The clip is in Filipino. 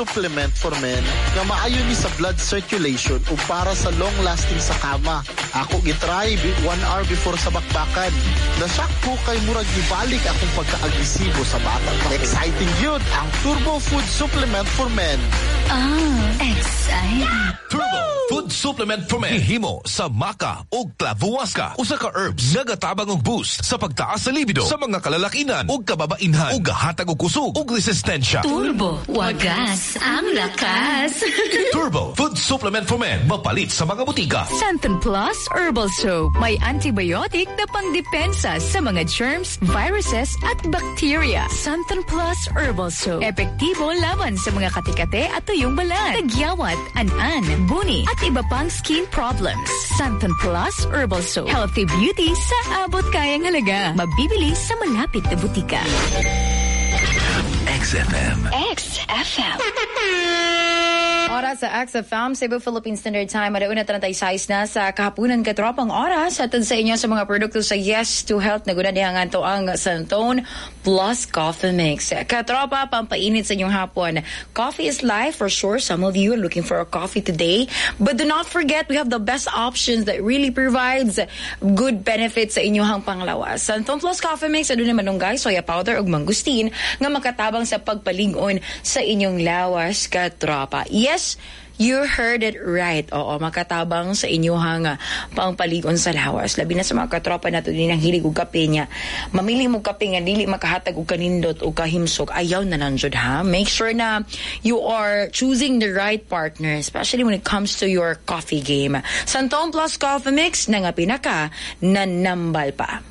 supplement for men nga maayo ni sa blood circulation o para sa long lasting sa kama. Ako gitry 1 hour before sa bakbakan. Nasyak ko kay murag gibalik akong pagka-agresibo sa bata. Exciting yun ang Turbo Food Supplement for Men. Exciting. Turbo Food Supplement for Men. Himo sa maca o clavuasca. Usa ka herbs nga gatabang og boost sa pagtaas sa libido sa mga kalalakinan o kababainhan o gahatag og kusog o resistensya. Turbo, wagas ang lakas. Turbo Food Supplement for Men. Mapalit sa mga butika. Santon Plus Herbal Soap. May antibiotic na pangdepensa sa mga germs, viruses at bacteria. Santon Plus Herbal Soap. Epektibo laban sa mga katikate at tuyong balat, tagyawat, an-an, buni at iba pang skin problems. Santon Plus Herbal Soap. Healthy beauty sa abot kayang halaga. Mabibili sa malapit na butika. XFM. XFM. Oras sa XFM, Cebu Philippine Standard Time. Madauna 36 na sa kahapunan katropang oras. Hatod sa inyo sa mga produkto sa Yes to Health na gunadihangan to ang Santon Plus Coffee Mix. Katropa, pampainit sa inyong hapon. Coffee is life for sure. Some of you are looking for a coffee today. But do not forget, we have the best options that really provides good benefits sa inyong panglawas. Santon Plus Coffee Mix, aduna manunggay, soya powder ug mangustin nga makatabang sa pagpalig-on sa inyong lawas, katropa. Yes, you heard it right. Oo, makatabang sa inyong pangpalig-on sa lawas. Labi na sa mga katropa nato din ang hilig og kape niya. Mamili mo kape nga dili makahatag og kanindot o kahimsok. Ayaw na nanjud ha. Make sure na you are choosing the right partner, especially when it comes to your coffee game. Santon Plus Coffee Mix na nga pinaka nanambal pa.